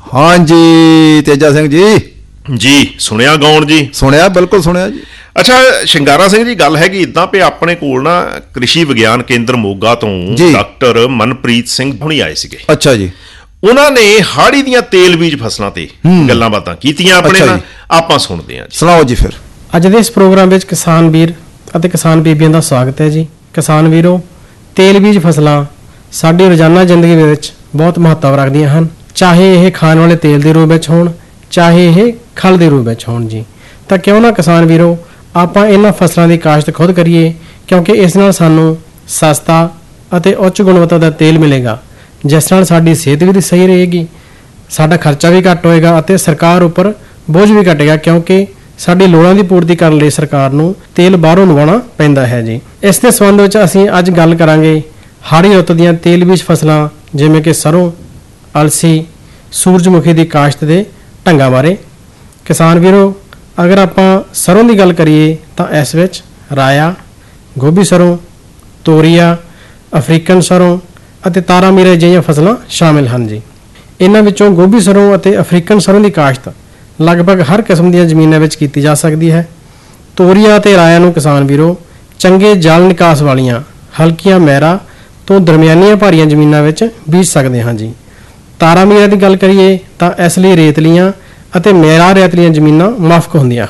हाँ जी तेजा सिंह जी जी सुनिया गौण जी सुनिया बिल्कुल सुनिया जी। अच्छा ਸ਼ਿੰਗਾਰਾ ਸਿੰਘ ਜੀ ਗੱਲ ਹੈਗੀ ਇਦਾਂ ਪਈ ਆਪਣੇ ਕੋਲ ਨਾ ਕ੍ਰਿਸ਼ੀ ਵਿਗਿਆਨ ਕੇਂਦਰ ਮੋਗਾ ਤੋਂ ਡਾਕਟਰ ਮਨਪ੍ਰੀਤ ਸਿੰਘ ਹੁਣੀ ਆਏ ਸੀਗੇ। ਅੱਛਾ ਜੀ। ਉਹਨਾਂ ਨੇ ਹਾੜੀ ਦੀਆਂ ਤੇਲ ਬੀਜ ਫਸਲਾਂ ਤੇ ਗੱਲਾਂ ਬਾਤਾਂ ਕੀਤੀਆਂ ਆਪਣੇ ਨਾਲ, ਆਪਾਂ ਸੁਣਦੇ ਹਾਂ ਜੀ। ਸੁਣਾਓ ਜੀ ਫਿਰ। ਅੱਜ ਦੇ ਇਸ ਪ੍ਰੋਗਰਾਮ ਵਿੱਚ ਕਿਸਾਨ ਵੀਰ ਅਤੇ ਕਿਸਾਨ ਬੀਬੀਆਂ ਦਾ ਸਵਾਗਤ ਹੈ ਜੀ। ਕਿਸਾਨ ਵੀਰੋ, ਤੇਲ ਬੀਜ ਫਸਲਾਂ ਸਾਡੀ ਰੋਜ਼ਾਨਾ ਜ਼ਿੰਦਗੀ ਵਿੱਚ ਬਹੁਤ ਮਹੱਤਵ ਰੱਖਦੀਆਂ ਹਨ, ਚਾਹੇ ਇਹ ਖਾਣ ਵਾਲੇ ਤੇਲ ਦੇ ਰੂਪ ਵਿੱਚ ਹੋਣ, ਚਾਹੇ ਇਹ ਖਲ ਦੇ ਰੂਪ ਵਿੱਚ ਹੋਣ ਜੀ। ਤਾਂ ਕਿਉਂ ਨਾ ਕਿਸਾਨ ਵੀਰੋ ਆਪਾਂ ਇਹਨਾਂ ਫਸਲਾਂ ਦੀ ਕਾਸ਼ਤ ਖੁਦ ਕਰੀਏ, ਕਿਉਂਕਿ ਇਸ ਨਾਲ ਸਾਨੂੰ ਸਸਤਾ ਅਤੇ ਉੱਚ ਗੁਣਵੱਤਾ ਦਾ ਤੇਲ ਮਿਲੇਗਾ, ਜਿਸ ਨਾਲ ਸਾਡੀ ਸਿਹਤ ਵੀ ਸਹੀ ਰਹੇਗੀ, ਸਾਡਾ ਖਰਚਾ ਵੀ ਘੱਟ ਹੋਏਗਾ ਅਤੇ ਸਰਕਾਰ ਉੱਪਰ ਬੋਝ ਵੀ ਘਟੇਗਾ, ਕਿਉਂਕਿ ਸਾਡੀ ਲੋੜਾਂ ਦੀ ਪੂਰਤੀ ਕਰਨ ਲਈ ਸਰਕਾਰ ਨੂੰ ਤੇਲ ਬਾਹਰੋਂ ਮੰਗਵਾਉਣਾ ਪੈਂਦਾ ਹੈ ਜੀ। ਇਸ ਦੇ ਸੰਬੰਧ ਵਿੱਚ ਅਸੀਂ ਅੱਜ ਗੱਲ ਕਰਾਂਗੇ ਹਾੜੀ ਰੁੱਤ ਦੀਆਂ ਤੇਲ ਬੀਜ ਫਸਲਾਂ ਜਿਵੇਂ ਕਿ ਸਰੋਂ, ਅਲਸੀ, ਸੂਰਜਮੁਖੀ ਦੀ ਕਾਸ਼ਤ ਦੇ ਢੰਗਾਂ ਬਾਰੇ। ਕਿਸਾਨ ਵੀਰੋ, ਅਗਰ ਆਪਾਂ ਸਰੋਂ ਦੀ ਗੱਲ ਕਰੀਏ ਤਾਂ ਇਸ ਵਿੱਚ ਰਾਇਆ, ਗੋਭੀ ਸਰੋਂ, ਤੋਰੀਆ, ਅਫਰੀਕਨ ਸਰੋਂ ਅਤੇ ਤਾਰਾ ਮੀਰਾ ਜਿਹੀਆਂ ਫਸਲਾਂ ਸ਼ਾਮਿਲ ਹਨ ਜੀ। ਇਹਨਾਂ ਵਿੱਚੋਂ ਗੋਭੀ ਸਰੋਂ ਅਤੇ ਅਫਰੀਕਨ ਸਰੋਂ ਦੀ ਕਾਸ਼ਤ ਲਗਭਗ ਹਰ ਕਿਸਮ ਦੀਆਂ ਜ਼ਮੀਨਾਂ ਵਿੱਚ ਕੀਤੀ ਜਾ ਸਕਦੀ ਹੈ। ਤੋਰੀਆ ਅਤੇ ਰਾਇਆ ਨੂੰ ਕਿਸਾਨ ਵੀਰੋ ਚੰਗੇ ਜਲ ਨਿਕਾਸ ਵਾਲੀਆਂ ਹਲਕੀਆਂ ਮਹਿਰਾਂ ਤੋਂ ਦਰਮਿਆਨੀਆਂ ਭਾਰੀਆਂ ਜ਼ਮੀਨਾਂ ਵਿੱਚ ਬੀਜ ਸਕਦੇ ਹਾਂ ਜੀ। ਤਾਰਾ ਮੀਰਾ ਦੀ ਗੱਲ ਕਰੀਏ ਤਾਂ ਇਸ ਲਈ ਰੇਤਲੀਆਂ ਅਤੇ ਮੇਰਾ ਰੇਤਲੀਆਂ ਜ਼ਮੀਨਾਂ ਮਾਫਕ ਹੁੰਦੀਆਂ